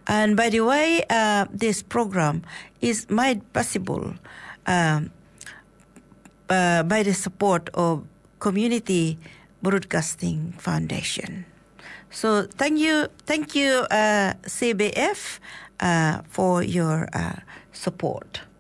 And by the way, this program is made possible by the support of Community Broadcasting Foundation. So thank you, CBF, for your support.